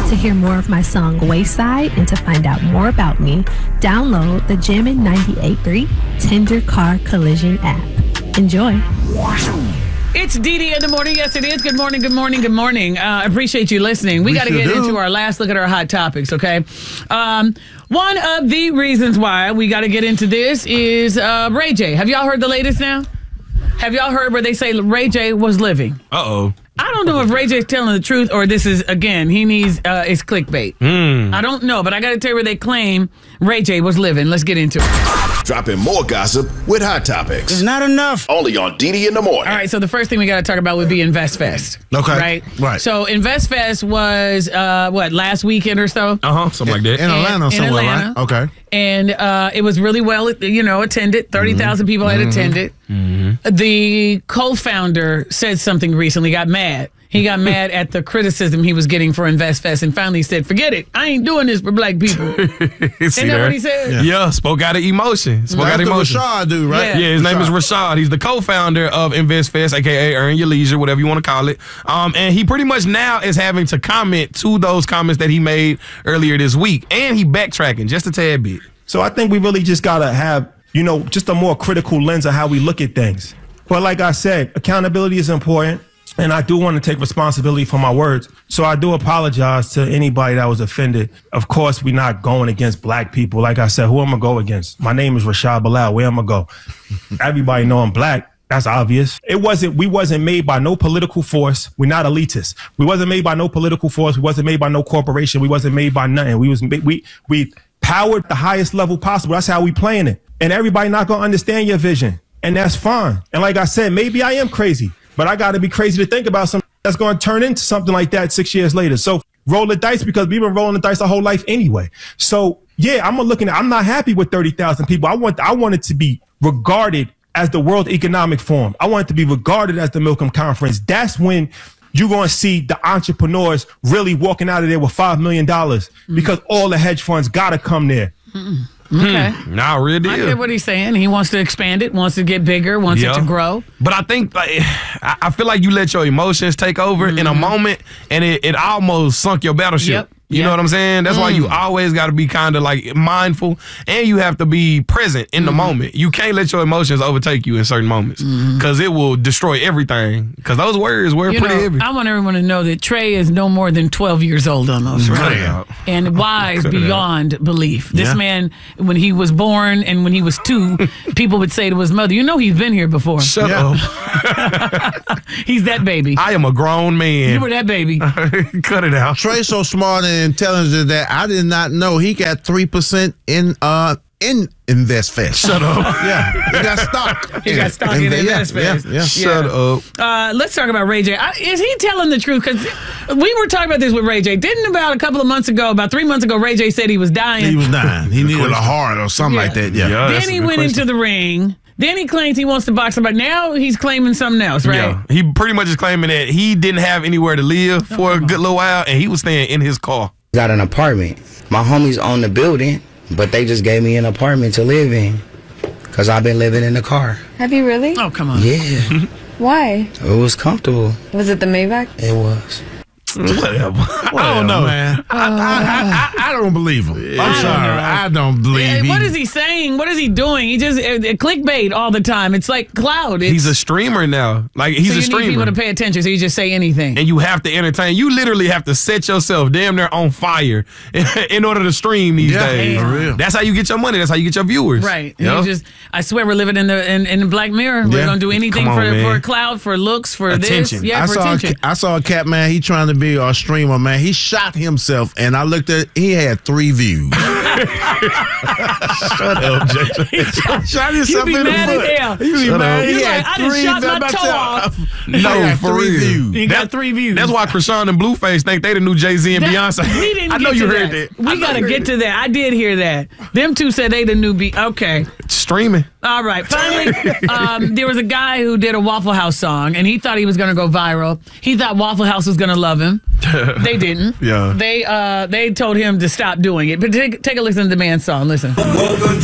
To hear more of my song Wayside and to find out more about me, download the Jammin' 98.3 Tender Car Collision app. Enjoy. It's Dee in the morning. Yes, it is. Good morning, good morning, good morning. I appreciate you listening. We got to get into our last look at our hot topics, okay? One of the reasons why we got to get into this is Ray J. Have y'all heard the latest now? Have y'all heard where they say Ray J was living? Uh-oh. I don't know if Ray J's telling the truth or this is, again, he needs, it's clickbait. I don't know, but I got to tell you where they claim Ray J was living. Let's get into it. Dropping more gossip with Hot Topics. It's not enough. Only on Dee in the morning. All right, so the first thing we got to talk about would be InvestFest. Okay. Right? So InvestFest was, last weekend or so? Something like that. In Atlanta somewhere, Atlanta. right? Okay. And it was really well, attended. 30,000 people had attended. The co-founder said something recently, got mad. He got mad at the criticism he was getting for InvestFest and finally said, forget it. I ain't doing this for black people. Isn't that what he said? Yeah, spoke out of emotion. That's the Rashad dude, right? Yeah, his name is Rashad. He's the co-founder of InvestFest, a.k.a. Earn Your Leisure, whatever you want to call it. And he pretty much now is having to comment to those comments that he made earlier this week. And he backtracking just a tad bit. So I think we really just got to have, just a more critical lens of how we look at things. But like I said, accountability is important. And I do want to take responsibility for my words. So I do apologize to anybody that was offended. Of course, we're not going against black people. Like I said, who am I going to go against? My name is Rashad Bilal. Where am I going to go? Everybody know I'm black. That's obvious. We wasn't made by no political force. We're not elitists. We wasn't made by no political force. We wasn't made by no corporation. We wasn't made by nothing. We powered the highest level possible. That's how we playing it. And everybody not going to understand your vision. And that's fine. And like I said, maybe I am crazy. But I got to be crazy to think about something that's going to turn into something like that 6 years later. So roll the dice because we've been rolling the dice our whole life anyway. So, yeah, I'm not happy with 30,000 people. I want it to be regarded as the World Economic Forum. I want it to be regarded as the Milken Conference. That's when you're going to see the entrepreneurs really walking out of there with $5 million because all the hedge funds got to come there. Okay. Nah, real deal. I get what he's saying. He wants to expand it, wants to get bigger, wants it to grow. But I think, I feel like you let your emotions take over in a moment, and it almost sunk your battleship. You know what I'm saying? That's why you always got to be kind of like mindful, and you have to be present in the moment. You can't let your emotions overtake you in certain moments because it will destroy everything. Because those words were pretty heavy. I want everyone to know that Trey is no more than 12 years old almost, right? And wise beyond belief. This man, when he was born and when he was 2, people would say to his mother, he's been here before. Shut up. He's that baby. I am a grown man. You were that baby. Cut it out. Trey's so smart and intelligent that I did not know he got 3% in InvestFest. Shut up. Yeah, he got stock. He got stock in InvestFest. Yeah. Shut up. Let's talk about Ray J. Is he telling the truth? Because we were talking about this with Ray J. Didn't about 3 months ago, Ray J said he was dying. He was dying. He needed a heart or something like that. Yeah. Then he went into the ring. Then he claims he wants to box somebody. Now he's claiming something else, right? Yeah. He pretty much is claiming that he didn't have anywhere to live for a good little while, and he was staying in his car. Got an apartment. My homies own the building, but they just gave me an apartment to live in because I've been living in the car. Have you really? Oh, come on. Yeah. Why? It was comfortable. Was it the Maybach? It was. Whatever. I don't know, man. I don't believe him. I'm sorry. I don't believe What is he saying? What is he doing? He just clickbait all the time. It's like cloud. He's a streamer now. Like he's a streamer. You need people to pay attention, so you just say anything. And you have to entertain. You literally have to set yourself damn near on fire in order to stream these days. For real. That's how you get your money. That's how you get your viewers. Right. I swear we're living in the Black Mirror. We're gonna do anything for cloud, for looks, for attention. this. Yeah, for attention. I saw a cat, man. He trying to be a streamer, man. He shot himself, and I looked at. He had 3 views. Shut up, Jason. Shot himself in the foot. He mad. He had I just shot my toe off. No, for real. He got 3 views. That's why Krishan and Blueface think they the new Jay-Z and Beyonce. We didn't I know you heard that. We got to get to that. I did hear that. Them two said they the new Okay. Streaming. All right. Finally, there was a guy who did a Waffle House song, and he thought he was going to go viral. He thought Waffle House was going to love him. They didn't. Yeah. They told him to stop doing it. But take a listen to the man's song. Listen.